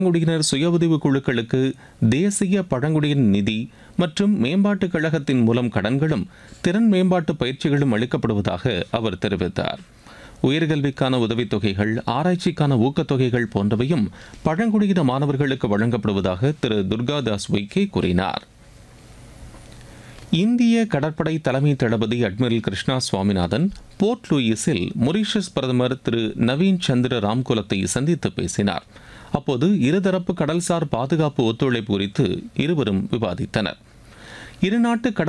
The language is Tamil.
பழங்குடியினர் சுய உதவி குழுக்களுக்கு தேசிய பழங்குடியின நிதி மற்றும் மேம்பாட்டுக் கழகத்தின் மூலம் கடன்களும் திறன் மேம்பாட்டு பயிற்சிகளும் அளிக்கப்படுவதாக அவர் தெரிவித்தார். உயர்கல்விக்கான உதவித்தொகைகள், ஆராய்ச்சிக்கான ஊக்கத்தொகைகள் போன்றவையும் பழங்குடியின மாணவர்களுக்கு வழங்கப்படுவதாக திரு துர்காதாஸ் உய்கே கூறினார். இந்திய கடற்படை தலைமை தளபதி admiral Krishna Swaminathan board லூயிஸில் Mauritius பிரதமர் திரு நவீன் சந்திர ராம்குலத்தை சந்தித்து பேசினார். அப்போது இருதரப்பு கடல்சார் பாதுகாப்பு ஒத்துழைப்பு குறித்து இருவரும் விவாதித்தனர். இருநாட்டு கடல்